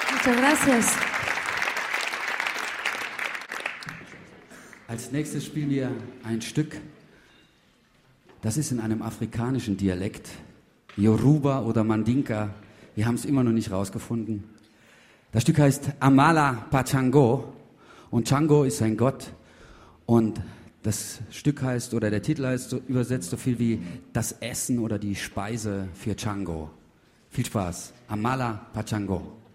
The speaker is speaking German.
Muchas gracias. Als nächstes spielen wir ein Stück, das ist in einem afrikanischen Dialekt, Yoruba oder Mandinka. Wir haben es immer noch nicht rausgefunden. Das Stück heißt Amala Pachango und Chango ist ein Gott und das Stück heißt, oder der Titel heißt übersetzt so viel wie das Essen oder die Speise für Chango. Viel Spaß. Amala Pachango.